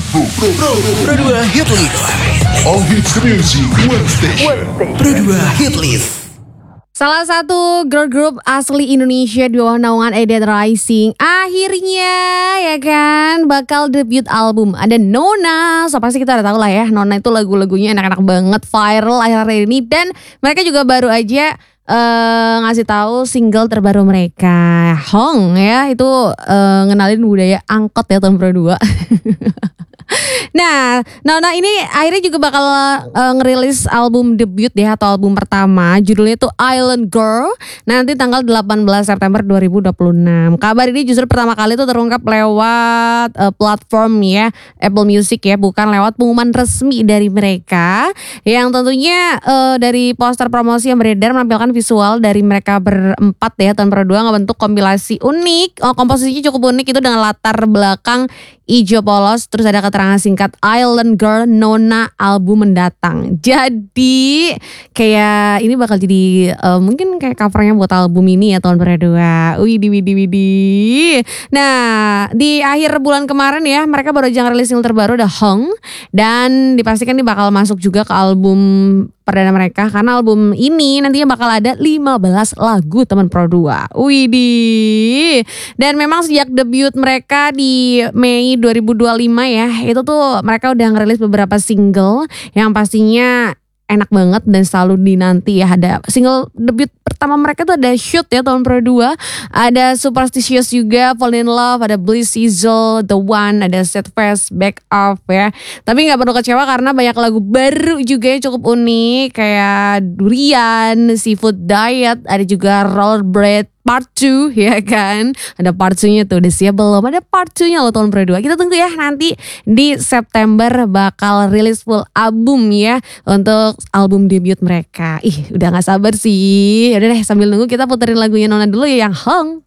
Pro 2 Hit List. All hits music, one station. Pro 2 Hit List. Salah satu girl group asli Indonesia di bawah naungan Edet Rising akhirnya ya kan bakal debut album. Ada Nona, so pasti kita udah tahu lah ya, Nona itu lagu-lagunya enak-enak banget, viral akhir-akhir ini. Dan mereka juga baru aja ngasih tahu single terbaru mereka, Hong ya, itu ngenalin budaya angkot ya tahun Pro 2. Nah, Nona ini akhirnya juga bakal ngerilis album debut ya, atau album pertama. Judulnya itu Island Girl. Nanti tanggal 18 September 2026. Kabar ini justru pertama kali itu terungkap lewat platform ya, Apple Music ya, bukan lewat pengumuman resmi dari mereka. Yang tentunya dari poster promosi yang beredar menampilkan visual dari mereka berempat ya, tahun Pro 2 ngebentuk kompilasi unik. Komposisinya cukup unik itu dengan latar belakang hijau polos, terus ada keterangan singkat Island Girl Nona album mendatang. Jadi kayak ini bakal jadi mungkin kayak covernya buat album ini ya tahun Pro 2. Widih. Nah, di akhir bulan kemarin ya mereka baru aja ngerilis single terbaru The Hong, dan dipastikan ini bakal masuk juga ke album perdana mereka, karena album ini nantinya bakal ada 15 lagu teman Pro 2. Widih. Dan memang sejak debut mereka di Mei 2025 ya, itu tuh mereka udah ngerilis beberapa single yang pastinya enak banget dan selalu dinanti ya. Ada single debut pertama mereka tuh ada Shoot ya tahun Pro 2, ada Superstitious juga, Fall in Love, ada Bliss Sizzle, The One, ada Set Fast, Back Off ya. Tapi gak perlu kecewa karena banyak lagu baru juga yang cukup unik, kayak Durian, Seafood Diet, ada juga Rollerblade Part 2 ya kan. Ada part 2-nya tuh, udah siap belum? Ada part 2-nya loh tahun Pro 2. Kita tunggu ya, nanti di September bakal rilis full album ya untuk album debut mereka. Udah gak sabar sih. Udah deh, sambil nunggu kita puterin lagunya Nona dulu ya, yang Hong.